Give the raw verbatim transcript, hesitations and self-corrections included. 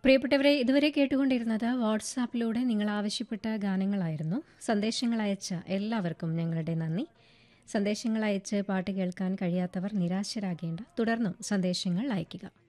പ്രിയപ്പെട്ടവരെ, ഇതുവരെ കേട്ടുകൊണ്ടിരുന്നത് വാട്സാപ്പിലൂടെ നിങ്ങൾ ആവശ്യപ്പെട്ട ഗാനങ്ങളായിരുന്നു. സന്ദേശങ്ങൾ അയച്ച എല്ലാവർക്കും ഞങ്ങളുടെ നന്ദി. സന്ദേശങ്ങൾ അയച്ച് പാട്ട് കേൾക്കാൻ കഴിയാത്തവർ നിരാശരാകേണ്ട. തുടർന്നും സന്ദേശങ്ങൾ അയയ്ക്കുക.